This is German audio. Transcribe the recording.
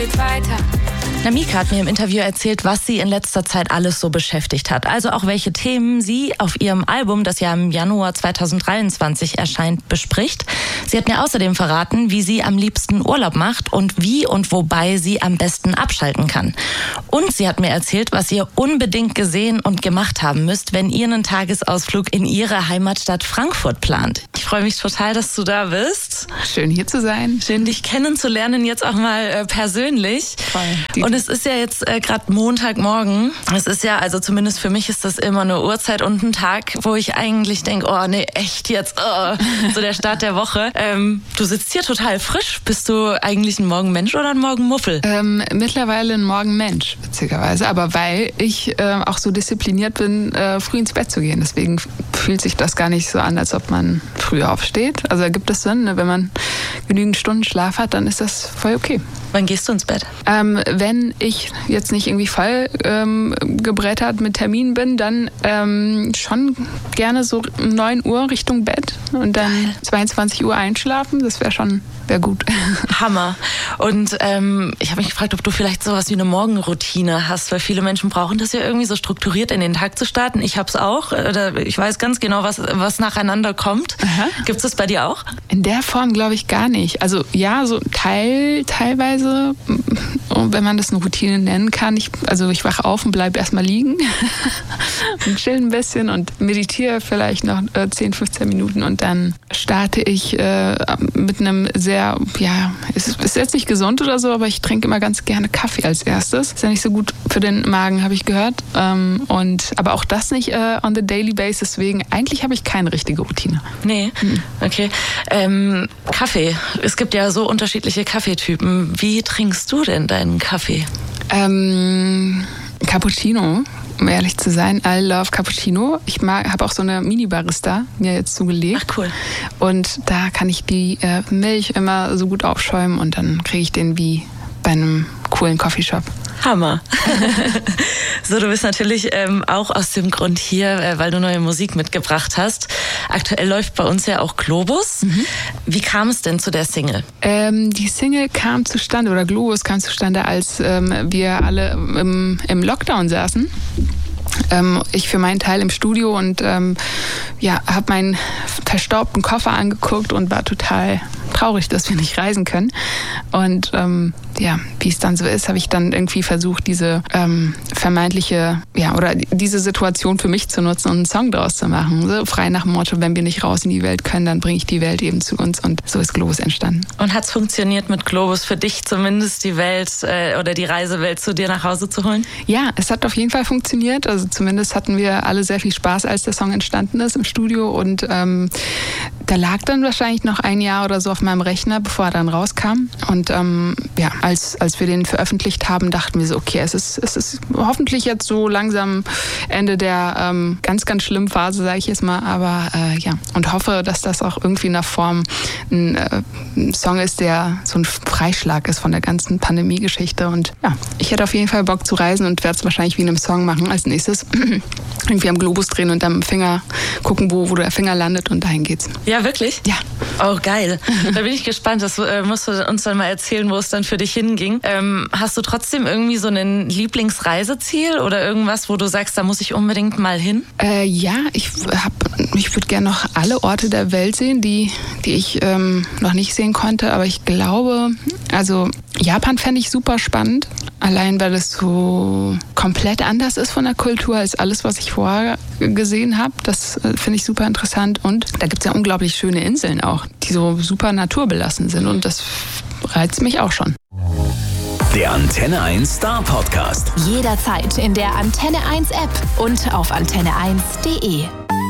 geht weiter. Namika hat mir im Interview erzählt, was sie in letzter Zeit alles so beschäftigt hat. Also auch welche Themen sie auf ihrem Album, das ja im Januar 2023 erscheint, bespricht. Sie hat mir außerdem verraten, wie sie am liebsten Urlaub macht und wie und wobei sie am besten abschalten kann. Und sie hat mir erzählt, was ihr unbedingt gesehen und gemacht haben müsst, wenn ihr einen Tagesausflug in ihre Heimatstadt Frankfurt plant. Ich freue mich total, dass du da bist. Schön hier zu sein. Schön, dich kennenzulernen, jetzt auch mal persönlich. Voll. Und es ist ja jetzt gerade Montagmorgen. Es ist ja, also zumindest für mich ist das immer eine Uhrzeit und ein Tag, wo ich eigentlich denke, oh nee, echt jetzt, so der Start der Woche. Du sitzt hier total frisch. Bist du eigentlich ein Morgenmensch oder ein Morgenmuffel? Mittlerweile ein Morgenmensch, witzigerweise. Aber weil ich auch so diszipliniert bin, früh ins Bett zu gehen. Deswegen fühlt sich das gar nicht so an, als ob man früh aufsteht. Also ergibt es Sinn, ne? Wenn man genügend Stunden Schlaf hat, dann ist das voll okay. Wann gehst du ins Bett? Wenn ich jetzt nicht irgendwie voll gebrettert mit Terminen bin, dann schon gerne so 9 Uhr Richtung Bett und dann geil. 22 Uhr einschlafen. Das wäre gut. Hammer. Und ich habe mich gefragt, ob du vielleicht sowas wie eine Morgenroutine hast, weil viele Menschen brauchen das ja irgendwie so strukturiert in den Tag zu starten. Ich habe es auch. Ich weiß ganz genau, was nacheinander kommt. Gibt es das bei dir auch? In der Form glaube ich gar nicht. Also ja, so teilweise, wenn man das eine Routine nennen kann. Ich wache auf und bleibe erstmal liegen und chill ein bisschen und meditiere vielleicht noch 10, 15 Minuten und dann starte ich mit einem sehr, es ist jetzt nicht gesund oder so, aber ich trinke immer ganz gerne Kaffee als erstes. Ist ja nicht so gut für den Magen, habe ich gehört. Aber auch das nicht on the daily basis, deswegen eigentlich habe ich keine richtige Routine. Nee, okay. Kaffee. Es gibt ja so unterschiedliche Kaffeetypen. Wie trinkst du denn deinen Kaffee? Cappuccino, um ehrlich zu sein. I love Cappuccino. Ich habe auch so eine Mini-Barista mir jetzt zugelegt. Ach, cool. Und da kann ich die Milch immer so gut aufschäumen und dann kriege ich den wie bei einem coolen Coffeeshop. Hammer. So, du bist natürlich auch aus dem Grund hier, weil du neue Musik mitgebracht hast. Aktuell läuft bei uns ja auch Globus. Wie kam es denn zu der Single? Die Single kam zustande, oder Globus kam zustande, als wir alle im Lockdown saßen. Ich für meinen Teil im Studio und habe meinen verstaubten Koffer angeguckt und war total traurig, dass wir nicht reisen können. Und wie es dann so ist, habe ich dann irgendwie versucht, diese vermeintliche, oder diese Situation für mich zu nutzen und einen Song draus zu machen. So frei nach dem Motto, wenn wir nicht raus in die Welt können, dann bringe ich die Welt eben zu uns. Und so ist Globus entstanden. Und hat es funktioniert mit Globus für dich zumindest, die Welt oder die Reisewelt zu dir nach Hause zu holen? Ja, es hat auf jeden Fall funktioniert. Also zumindest hatten wir alle sehr viel Spaß, als der Song entstanden ist im Studio. Und der lag dann wahrscheinlich noch ein Jahr oder so auf meinem Rechner, bevor er dann rauskam. Und als wir den veröffentlicht haben, dachten wir so, okay, es ist hoffentlich jetzt so langsam Ende der ganz, ganz schlimmen Phase, sage ich jetzt mal. Aber und hoffe, dass das auch irgendwie in der Form ein Song ist, der so ein Freischlag ist von der ganzen Pandemie-Geschichte. Und ich hätte auf jeden Fall Bock zu reisen und werde es wahrscheinlich wie in einem Song machen als nächstes. Irgendwie am Globus drehen und dann am Finger gucken, wo der Finger landet und dahin geht's. Ja, wirklich? Ja. Oh, geil. Da bin ich gespannt. Das musst du uns dann mal erzählen, wo es dann für dich hinging. Hast du trotzdem irgendwie so ein Lieblingsreiseziel oder irgendwas, wo du sagst, da muss ich unbedingt mal hin? Ich würde gerne noch alle Orte der Welt sehen, die ich noch nicht sehen konnte. Aber ich glaube, also Japan fände ich super spannend. Allein, weil es so komplett anders ist von der Kultur als alles, was ich vorher gesehen habe. Das finde ich super interessant. Und da gibt es ja unglaublich schöne Inseln auch, die so super naturbelassen sind. Und das reizt mich auch schon. Der Antenne 1 Star Podcast. Jederzeit in der Antenne 1 App und auf antenne1.de.